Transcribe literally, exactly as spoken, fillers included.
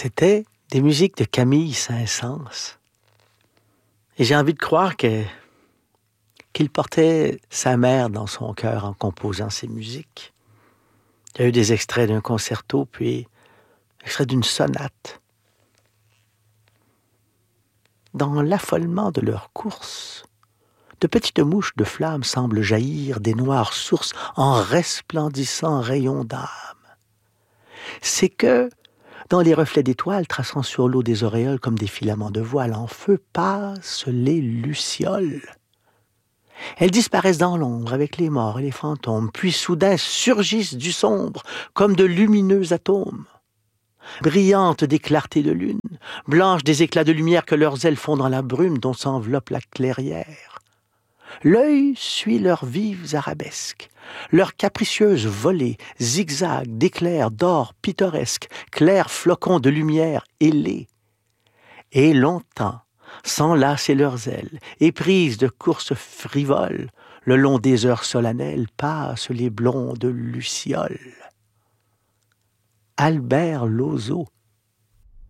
C'était des musiques de Camille Saint-Saëns. Et j'ai envie de croire que, qu'il portait sa mère dans son cœur en composant ces musiques. Il y a eu des extraits d'un concerto, puis extraits d'une sonate. Dans l'affolement de leur course, de petites mouches de flammes semblent jaillir des noires sources en resplendissants rayons d'âme. C'est que, dans les reflets d'étoiles traçant sur l'eau des auréoles comme des filaments de voile en feu, passent les lucioles. Elles disparaissent dans l'ombre avec les morts et les fantômes, puis soudain surgissent du sombre comme de lumineux atomes. Brillantes des clartés de lune, blanches des éclats de lumière que leurs ailes font dans la brume dont s'enveloppe la clairière. L'œil suit leurs vives arabesques, leurs capricieuses volées, zigzags d'éclairs d'or pittoresques, clairs flocons de lumière ailés. Et longtemps, sans lasser leurs ailes, éprises de courses frivoles, le long des heures solennelles passent les blondes lucioles. Albert Lozeau